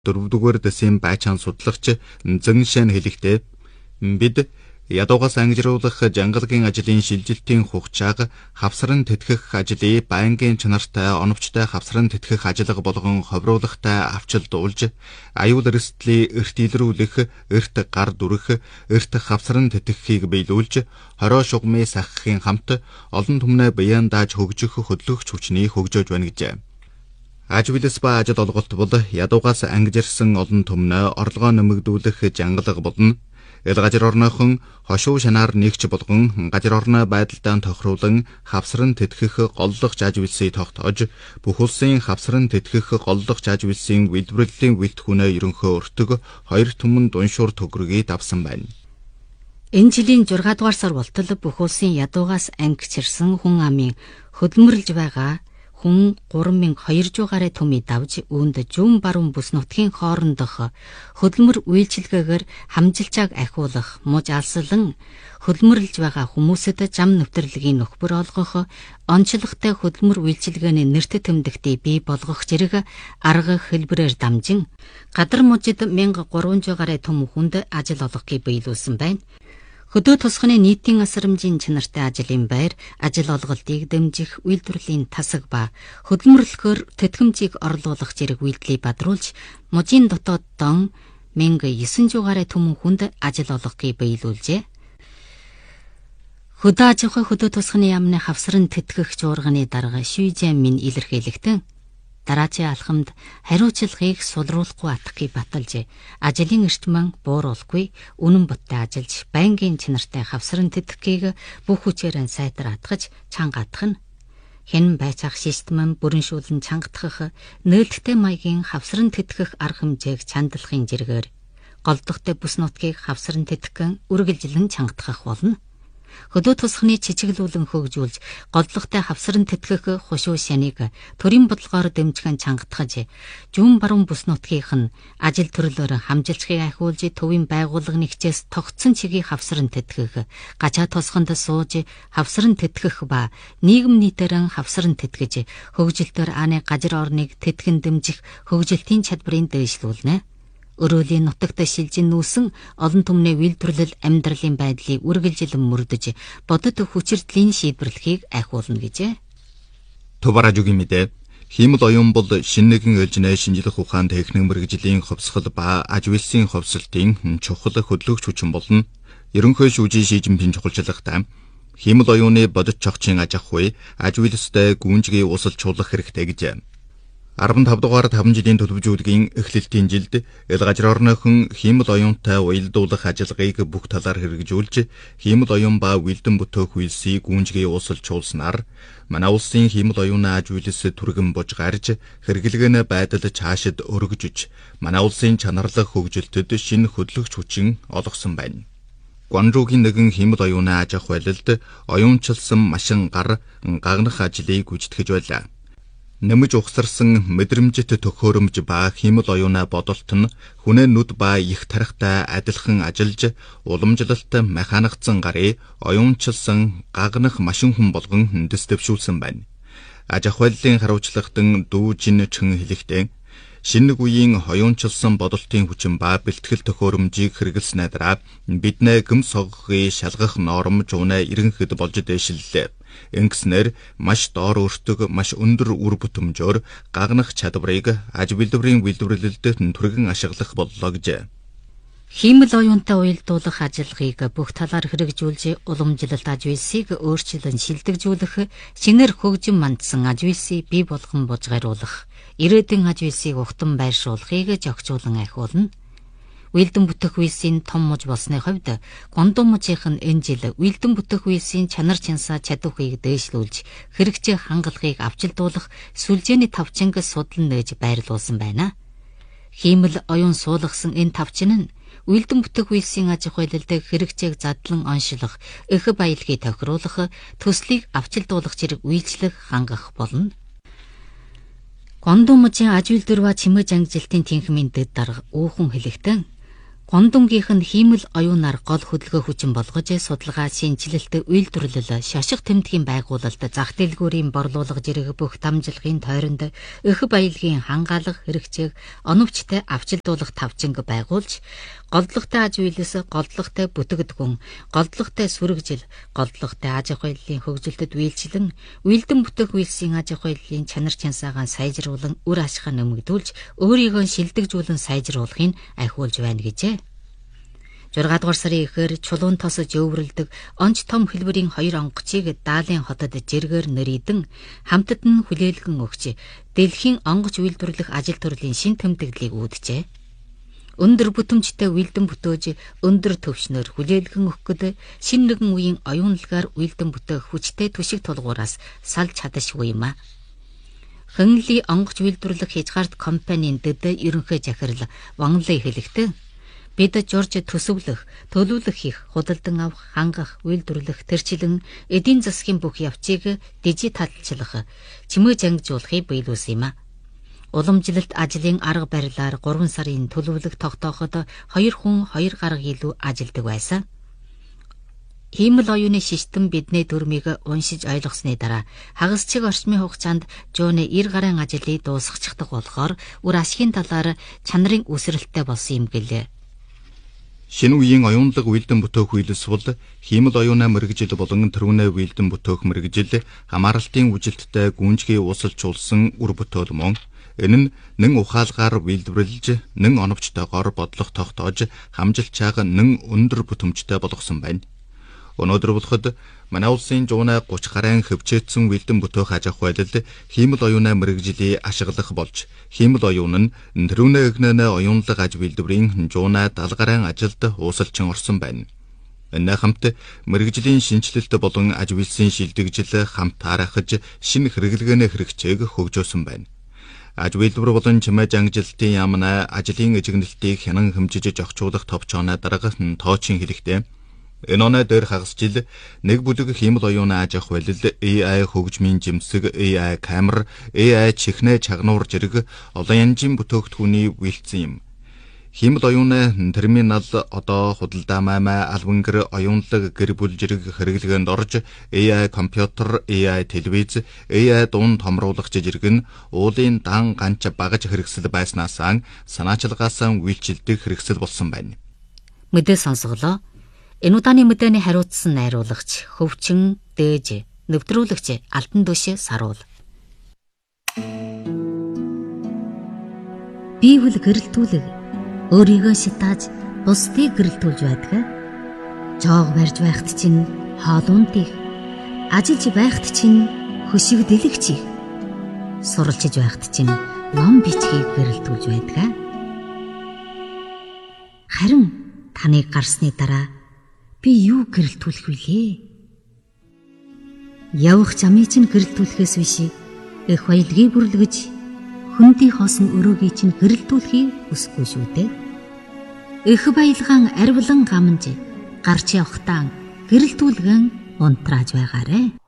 4-р дэсийн байчаан судалгач Зэншэн хэлэхдээ бид ядуугаас ангижруулах жангалагын ажлын шилжилтийн хугацааг хавсран тэтгэх ажлыг байнгын чанартай оновчтой хавсран тэтгэх ажил болгон ховруулахтай авчилдуулж аюул эрсдлийг эрт илрүүлэх, эрт гар дүрэх, эрт хавсран тэтгэхийг биелүүлж хороо шугамын сахихын хамт олон түмнээ биеэн дааж хөгжих хөдөлгөгч хүчнийг хөгжөөж байна гэжээ. Аж үйлс ба ажил олголт бол ядуугаас ангижирсан олон түмнээ орлогоо нэмэгдүүлэх жангалаг болно. Ил газар орныхон хошуу шанаар нэгч болгон газар орны байдалтай тохируулан хавсран тэтгэх голлох аж үйлсийг тогтоож бүх улсын хавсран тэтгэх голлох аж үйлсийн үйлдвэрлэлийн вэлтгүүнээ ерөнхөө өртөг 2 түмэн дуншуур төгрөгийг давсан байна. Энэ жилийн 6 дугаар сар болтол бүх улсын ядуугаас ангичирсан хүн амын хөдөлмөрлж байгаа хүн 3200 гаруй түмийг давж үүнд зүүн баруун бүс нутгийн хоорондох хөдөлмөр үйлчилгээгээр хамжилчааг ахиулах, муж алслан хөдөлмөрлж байгаа хүмүүсэд зам нэвтрэлгийн нөхбөр олгох, онцлогтой хөдөлмөр үйлчилгээний нэрт тэмдэгтийг бий болгох зэрэг арга хэлбэрээр дамжин гадар мужид 1300 гаруй түм хүнд ажил олгохыг биелүүлсэн байна. Хөдөө тусганы нийтийн асрамжийн чанартай ажлын байр, ажил олголтыг дэмжих үйлдвэрлэлийн тасаг ба хөдөлмөрлөхөөр тэтгэмжийг орлуулах зэрэг үйлдэлийг бадруулж, мужийн дотоод дон 1900 гаруй түмэн хүнд ажил олгохыг биелүүлжээ. Хөдөө аж ахуй хөдөө тусганы яамны хавсран тэтгэх жуурганы дарга Шүйжэн минь илэрхийлэхдээ дараачийн алхамд хариуцлагыг сулруулахгүй атахыг баталж, ажлын эрчмэн бууруулахгүй, үнэн бодтой ажиллаж, байнгын чанартай хавсран тэтгэхийг бүх хүчээр сайтар атгаж, чанга атах нь хэн байцаах систем бүрэншүүлэн чангатгах, нээлттэй маягийн хавсран тэтгэх арга хэмжээг чандалахын зэрэгээр голдохтой бүс нутгийг хавсран тэтгэн үргэлжлэн чангатгах болно. Хөдөө тусганы чичиглүүлэн хөгжүүлж, голдлогтой хавсран тэтгэх хушуу шаныг төрийн бодлогоор дэмжих чангатгаж, зүүн баруун бүс нутгийнх нь ажил төрлөөр хамжилчхыг ахиулж, төвийн байгууллага нэгчээс тогтсон чигийг хавсран тэтгэх, гачаа тосгонд сууж хавсран тэтгэх ба нийгэм нийтээрэн хавсран тэтгэж, хөгжилтөөр ааны газар орныг тэтгэн дэмжих хөгжилтийн чадварыг дээшлүүлнэ. Өрөөлийн нутагт шилжин нүүсэн олон түмний үйлдвэрлэл амьдралын байдлыг үргэлжлэн мөрдөж, бодит хүчирдлийн шийдвэрлэхийг ахиулна гэжээ. Туваражугийн мэдээ хиймэл оюун бол шинэ нэгэн ээлжнээ шинжлэх ухаан техник мэргэжлийн хувьсгал ба аж үйлсийн хувьсалтын чухал хөдөлгөгч хүчин болно. Ерөнхий шүүжийн шийдэмтэн чухалчлагтай хиймэл оюуны бодит чогчийн аж ахуй, аж үйлстэй гүнжгий усалжуулах хэрэгтэй гэжээ. 15 дугаар 5 жилийн төлөвжүүлгийн эхлэлтийн жилд ил газар орныхон хиймэл оюунтай уялдуулах ажиллагааг бүх талаар хэрэгжүүлж, хиймэл оюун ба үйлдэн бүтээх үйлсийг гүнжгий уусалжуулснаар манай улсын хиймэл оюуны аж үйлс түргэн буж гарж, хэрэглэгээний байдал цаашид өргөжж, манай улсын чанарлах хөгжилтөд шинэ хөдөлгөгч хүчин олгосон байна. Гуанчжуугийн нэгэн хиймэл оюуны аж ахуйлалд оюунчилсан машин гар гагнах ажлыг гүйцэтгэж байлаа. Нэмж ухсарсан мэдрэмжит төхөөрөмж ба хиймэл оюуны бодолт нь хүнээ нүд ба их тарихтай адилхан ажиллаж, уламжлалт механикцсан гарыг оюунчилсан гагнах машин хүн болгон дэс дэвшүүлсэн байна. Аж ахуйллын хариуцлагатан дүүжин чин хэлэхдээ шинэ үеийн оюунчилсан бодолтын хүчин ба бэлтгэл төхөөрөмжийг хэрэглэснээр дараа биднээ гэм соггохыг шалгах норм жуунаа иргэнхэд болж дэвшиллээ. Ингэснээр маш доор өртөг, маш өндөр үр бүтэмжөөр гагнах чадварыг аж үйлдвэрийн үйлдвэрлэлд түргэн ашиглах боллоо гэжээ. Хиймэл оюунтай уялдуулах ажиллагааг бүх талаар хэрэгжүүлж, уламжлалт аж үйлсийг өөрчлөн шилдэгжүүлэх, шинээр хөгжин мандсан аж үйлсийг бий болгон бужгаруулах, ирээдүйн аж үйлсийг ухтан байршуулахыг зохицуулан ахиулна. Үйлдэн бүтээх үйлсийн том муж болсны хувьд гондон мужийнх нь энэ жил үйлдэн бүтээх үйлсийн чанар чансаа чадварыг дээшлүүлж, хэрэгцээ хангалтыг авчилдуулах сүлжээний тавчинг судлан нээж байрлуулсан байна. Хиймэл оюун суулгасан энэ тавчин нь үйлдэн бүтээх үйлсийн аж ахуйлалд хэрэгцээг задлан оншилох, их баялагийг тохируулах, төслийг авчилдуулах зэрэг үйлчлэг хангах болно. Гондон мужийн аж үйлдвэр ба чимээ ангижилтын тэнхимийн дэд дарга уухан хэлэхдээ Гондонгийнх нь хиймэл оюунаар гол хөдөлгөөн хүчин болгож судалгаа, шинжилэлт, үйлдвэрлэл, шашиг тэмдгийн байгуулалт, зах дэлгүүрийн борлуулга зэрэг бүх дамжлагын тойронд өх баялагын хангаалга хэрэгцээг оновчтой авчилдуулах тавчинг байгуулж, голдлоготой аж үйлс, голдлоготой бүтээгдэхүүн, голдлоготой сүрэгжил, голдлоготой аж ахуй хэллийн хөгжилтөд үйлчлэн, үйлдэн бүтээх үйлсийн аж ахуй хэллийн чанар чансаагаа сайжруулан, үр ашгаа нэмэгдүүлж, өөрийгөө шилдэгжүүлэн сайжруулахыг ахиулж байна гэжээ. 6 дугаар сарын эхээр чулуун тосож өвөрлөдөг онц том хэлбэрийн 2 онгоцыг Даалын хотод жиргээр нэрийдэн хамтад нь хүлээлгэн өгч дэлхийн онгоц үйлдвэрлэх ажил төрлийн шин тэмдэглэлийг үүджээ. Өндөр бүтэмжтэй үйлдэн бүтөөж өндөр төвшнөр хүлээлгэн өгөхөд шин нэгэн үеийн оюунлагаар үйлдэн бүтээх хүчтэй түшиг тулгуураас салж чадашгүй юм а. Хөнли онгоц үйлдвэрлэх хязгаарт компанийн дэд ерөнхий захирал Ван Лэй хэлэхдээ бид Жорж төсөвлөх, төлөвлөх хийх, худалдан авах, хангах, үйлдвэрлэх, тэрчлэн эдийн засгийн бүх явцыг дижиталчлах, чимээж ангижуулахыг биелүүлсэн юм а. Уламжлалт ажлын арга барилаар 3 сарын төлөвлөх тогтооход 2 хүн 2 гаруй илүү ажилдаг байсан. Хиймэл оюуны систем бидний дүрмийг уншиж ойлгосны дараа хагасчиг орчмын хугацаанд Жууны 90 гаруй ажлыг дуусгачихдаг болохоор үр ашигын талаар чанарын үсрэлттэй болсон юм гэлээ. Шинэ үеийн оюунлаг үйлдэн бүтээх үйлс бол хиймэл оюунаа мэрэгжил болон төрөнөө үйлдэн бүтээх мэрэгжил хамааралтын үжилттэй гүнжгий уусалжуулсан үр бүтээл мөн энэ нь нэн ухаалгаар үйлдвэрлэж, нэн оновчтойгоор бодлого тогтоож, хамжилчааг нэн өндөр бүтэмжтэй болгосон байна. Өнөөдөр болоход манай улсын Жууны 30 гаруй хөвчөөдсөн үйлдэн бүтээх аж ахуй хэлэл хиймэл оюунаа мэрэгжлийн ашиглах болж, хиймэл оюун нь төрөнөө эгнэнэ оюунлаг аж үйлдвэрийн Жууны 70 гаруй ажилд уусалчин орсон байна. Энэ хамт мэрэгжлийн шинжилэлт болон аж үйлсийн шилдэгжил хамт таарахж шинэ хэрэглэгээний хэрэгцээг хөгжөөсөн байна. Аж үйлдвэр болон чимээж ангижилтын яамнаа ажлын эжигнэлтийг хянан хэмжиж зохицуулах товчооны дарга тоочин хэлэхдээ энэ оноо дээр хагас жил нэг бүлэг хиймэл оюуны аж ахуй хэлэл AI хөгжмийн жимсэг, AI камер, AI чихнэ чагнуур зэрэг олон янжийн бүтээгдэхүүний үйлдсэн юм. Хиймэл оюуны терминал одоо худалдаа маймаа албангэр оюунлаг гэр бүл зэрэг хэрэглгээнд орж AI компьютер, AI телевиз, AI дуун томруулагч зэрэг нь уулын дан ганч багаж хэрэгсэл байснаасаа санаачилгаасаа үйлчилдэг хэрэгсэл болсон байна. Мэдээ сонсголоо. Энэ удааны мэдээний хариуцсан найруулагч Хөвчин Дээж, нэвтрүүлэгч Алтан Дөш Саруул. Бивэл гэрэлтүүлэг өөрийгөө шатааж бусдыг гэрэлтүүлж байдаг. Жоог барьж байхад чинь хоолундих, ажиллаж байхад чинь хөшиг дэлгчих, суралцж байхад чинь ном бичгийг гэрэлтүүлж байдаг. Харин таныг гарсны дараа би юу гэрэлтүүлэх вүлээ? Явах замыг чинь гэрэлтүүлэхээс биш, эх баялагийг бүрлэгж хөндий хоосон өрөөгийг чинь гэрэлтүүлэхийг хүсэхгүй шүү дээ. Эх баялаган арвилан гамж гарч явахтаа гэрэлтүүлгэн унтрааж байгаарэ.